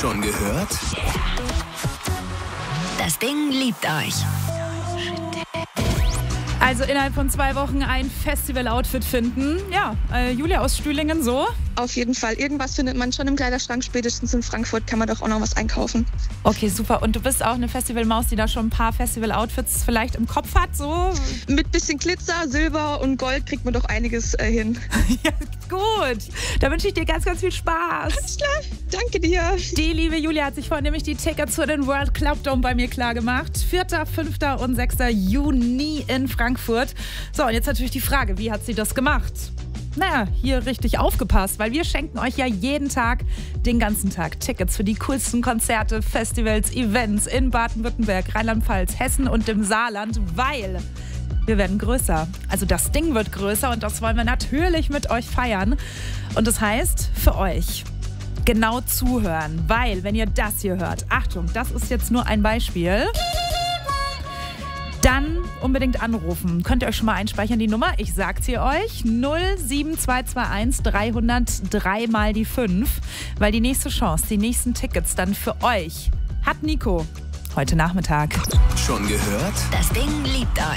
Schon gehört? Das Ding liebt euch. Also innerhalb von 2 Wochen ein Festival-Outfit finden. Ja, Julia aus Stühlingen so. Auf jeden Fall. Irgendwas findet man schon im Kleiderschrank. Spätestens in Frankfurt kann man doch auch noch was einkaufen. Okay, super. Und du bist auch eine Festivalmaus, die da schon ein paar Festival-Outfits vielleicht im Kopf hat, so? Mit bisschen Glitzer, Silber und Gold kriegt man doch einiges hin. Ja, gut. Da wünsche ich dir ganz, ganz viel Spaß. Alles klar. Danke dir. Die liebe Julia hat sich vorhin nämlich die Tickets für den World Club Dome bei mir klar gemacht. 4., 5. und 6. Juni in Frankfurt. So, und jetzt natürlich die Frage, wie hat sie das gemacht? Naja, hier richtig aufgepasst, weil wir schenken euch ja jeden Tag, den ganzen Tag, Tickets für die coolsten Konzerte, Festivals, Events in Baden-Württemberg, Rheinland-Pfalz, Hessen und dem Saarland, weil wir werden größer. Also das Ding wird größer und das wollen wir natürlich mit euch feiern. Und das heißt, für euch genau zuhören, weil wenn ihr das hier hört, Achtung, das ist jetzt nur ein Beispiel, dann unbedingt anrufen. Könnt ihr euch schon mal einspeichern, die Nummer? Ich sag's hier euch. 07221 303 mal die 5. Weil die nächste Chance, die nächsten Tickets dann für euch hat Nico heute Nachmittag. Schon gehört? Das Ding liebt euch.